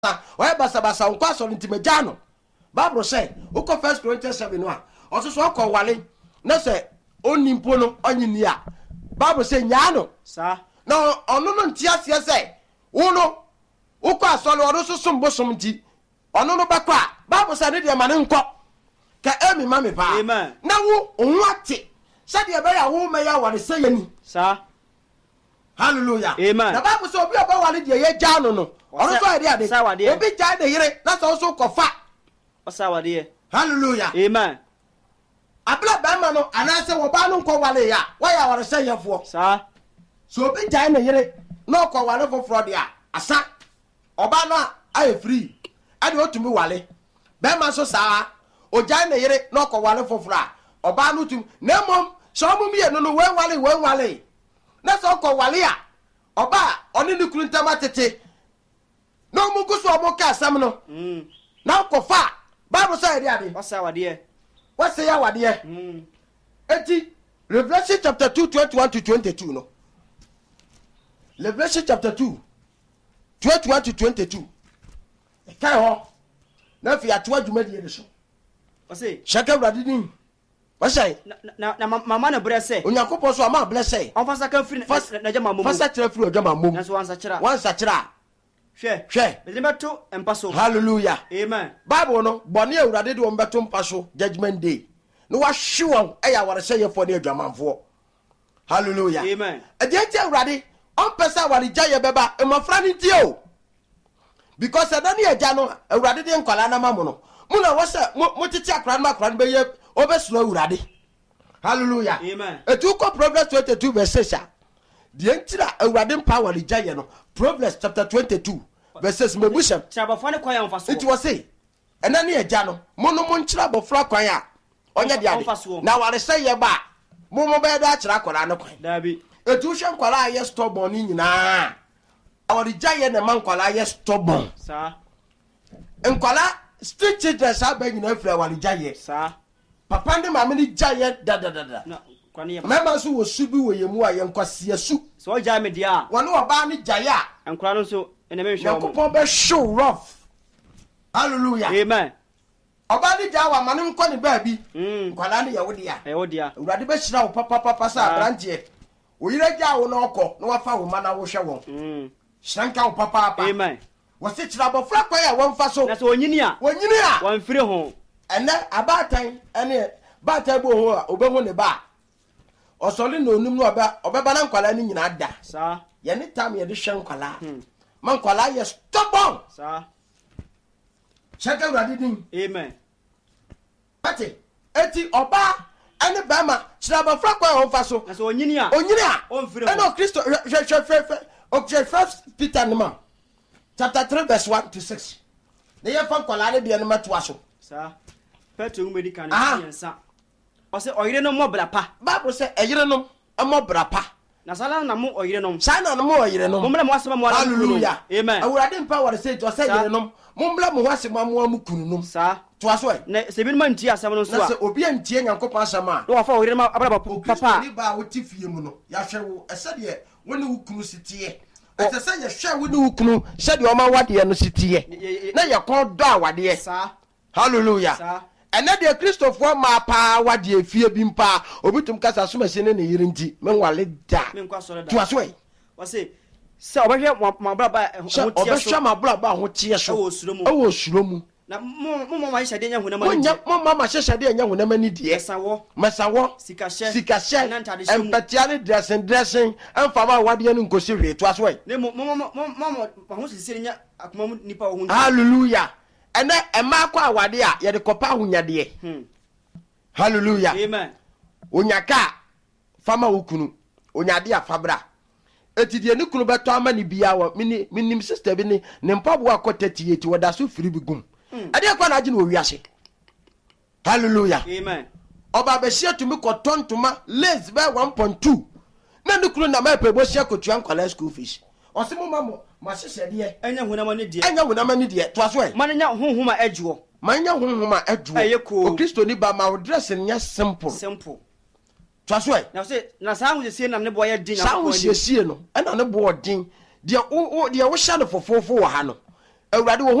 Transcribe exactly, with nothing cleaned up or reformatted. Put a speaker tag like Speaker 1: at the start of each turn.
Speaker 1: why basa basa unko so ntimagano Bible say uko First Corinthians seven no a oso ko wale na say onimpo no onyini a Bible say nya no
Speaker 2: sa
Speaker 1: na ono no ntia ase say uno uko asole odo so sombosom nti ono no bakwa Bible say ne de ma ne nko ka emi ma me pa na wo onwate say de be ya wo me ya ware say yani
Speaker 2: sa
Speaker 1: hallelujah
Speaker 2: amen
Speaker 1: na Bible say obi oba wale de ye gya no no ono so ade ade obi gya de yire na so so kofa
Speaker 2: osawade
Speaker 1: hallelujah
Speaker 2: amen
Speaker 1: abla ba ma no anase wo ba no nko wale ya wa ya ware say yefo
Speaker 2: sa
Speaker 1: so obi gya na yire na ko wale foforo de a asa oba no aye free ade otumi wale ba ma so sa o gya na yire na ko wale foforo a oba no tum na mom so mum ye no no we wale we wale na so ko wale a oba oni ni kuru ntama tete no mu guso obo ka asam no
Speaker 2: mm
Speaker 1: na ko fa Bible say ade ade
Speaker 2: osawade
Speaker 1: what say ya wade
Speaker 2: mm
Speaker 1: eti Revelation chapter two twenty-one to twenty-two no Revelation chapter two twenty-one to twenty-two e kai ho na fi atwa dwuma die so
Speaker 2: o say
Speaker 1: shaka brade din what say
Speaker 2: na na mama na brese
Speaker 1: onyakopo so ama blesse
Speaker 2: on fasa kan free na jama mom
Speaker 1: fasa kire free ojama mom
Speaker 2: na so wansa kira
Speaker 1: wansa kira
Speaker 2: hwe
Speaker 1: hwe
Speaker 2: bezimeto empaso
Speaker 1: hallelujah
Speaker 2: amen
Speaker 1: Bible no bone awurade de ombeto mpaso judgment day no wa hwe eya ware sey yefo ne adwamanfo hallelujah
Speaker 2: amen
Speaker 1: ade awurade on pesa ware jaye beba emafra ni tie o because adani eja no awurade de nkwala na mamu no mu na wo se mo titi akra na akra be ye obesuro awurade hallelujah
Speaker 2: amen
Speaker 1: etu ko Proverbs twenty-two verse six the entira awurade mpa ware jaye no Proverbs chapter twenty-two verses mebusha
Speaker 2: chabafane kwa ya mfaso
Speaker 1: it was say enani eja no mo no mo nchira bofra kwan a onya de ade na ware say ye ba mo mo be da akira akora ne kwan
Speaker 2: dabi
Speaker 1: etu hwe nkwala ye stubborn ni nyina ware jaye ne man nkwala ye stubborn
Speaker 2: sa
Speaker 1: nkwala street children sa ba nyina afira ware jaye
Speaker 2: sa
Speaker 1: papa ndi mama ni jaye da da da da
Speaker 2: na kwani ya
Speaker 1: mama so wo su bi wo yemu a ye nkwase su
Speaker 2: so ja me dia
Speaker 1: wone oba ni jaye a
Speaker 2: enkura no so ene me hwe
Speaker 1: yakopon be show rough hallelujah
Speaker 2: amen
Speaker 1: oba ni jaye wa mane nko ni ba bi
Speaker 2: mm
Speaker 1: nkwala ni ye wo dia
Speaker 2: e wo dia
Speaker 1: urade be hira wo papa papa sa branche oyire ja wo na okọ na wafa wo mana wo hwe wo
Speaker 2: mm
Speaker 1: shanka wo papa papa
Speaker 2: amen
Speaker 1: wo se kira bofra kwa ya wo mfa so
Speaker 2: na so onyini a
Speaker 1: wonyini a
Speaker 2: wan firi ho
Speaker 1: ene abatan ene batan bo ho a obehu ne ba osole na onum no oba obeba na nkwala ni nyina da
Speaker 2: sa
Speaker 1: ye ne tam ye de hwe nkwala man nkwala ye stubborn
Speaker 2: sa
Speaker 1: shaka urade din
Speaker 2: amen
Speaker 1: ati eti oba ene ba ma kira bofra kwa ya wo mfa so
Speaker 2: na so onyini a
Speaker 1: onyini a
Speaker 2: on firi ho
Speaker 1: ene o Kristo hwe hwe hwe o First Peter no chapter three verse one to six ne ye fa nkwala ne de no matoa so
Speaker 2: sa petro ngumedi kan yensa o se oyire no mobra pa
Speaker 1: Bible say eyire no mobra pa
Speaker 2: na sala na mo oyire no
Speaker 1: sana no mo oyire no
Speaker 2: momle mo asema mo ala
Speaker 1: hallelujah
Speaker 2: amen
Speaker 1: awurade mpa ware say to say yire no momle mo asema mo amukunu no
Speaker 2: sa
Speaker 1: to aso e
Speaker 2: na se bi man ntia asema no so a
Speaker 1: na se obi antie nyankopon asema
Speaker 2: do wafa oyire ma abra papa
Speaker 1: ni ba wo tifie mu no ya hwe wo ese de woni wukunu sitie ese se ye hwe woni wukunu se de o ma wade no sitie na ye kon do awade
Speaker 2: sa
Speaker 1: hallelujah
Speaker 2: sa
Speaker 1: ene de Christopher ma pa wade afie bi mpa obitum kasa so masene ne yire nti menwale da
Speaker 2: me nkwa so da
Speaker 1: to aso e
Speaker 2: o se se obehwe ma bra ba ho tie so
Speaker 1: obehwe ma bra ba ho tie so
Speaker 2: o suro mu
Speaker 1: o suro mu
Speaker 2: na mo mo ma hye de nya hunama
Speaker 1: ni nya mo mama hye de nya hunama ni de
Speaker 2: esawo
Speaker 1: mesawo
Speaker 2: sikahye
Speaker 1: sikahye empatia ne dressing dressing emfama wade no nkosi hwe to aso e
Speaker 2: ne mo mo mo mo ho sisi nya akoma mu nipa wo hu
Speaker 1: hallelujah ene ema kwa awade a ye de kopa hunyade
Speaker 2: hmm
Speaker 1: hallelujah
Speaker 2: amen
Speaker 1: onyaka fama wukunu onyade afabra etidie ne kunu beto ama ne bia wa mini minim sister bi ne ne mpabo akota tieti wada so firi bigum ade kwa na age no wiase hallelujah
Speaker 2: amen
Speaker 1: oba be hia tumi kotontoma lace by one point two na ne kunu na ma pebo hia kotua nkwala school fees osimo mamo ma hyehyede
Speaker 2: enya hunama ne die
Speaker 1: enya hunama ne die to aso e
Speaker 2: man nya honhoma adwo
Speaker 1: manya honhoma adwo o Kristo ni ba ma wo dress nya simple
Speaker 2: simple
Speaker 1: to aso e
Speaker 2: na say na sa hu sie na ne boye din
Speaker 1: sa hu sie sie no ena ne bo odin de o de wo hya no fofofo wo ha no awurade wo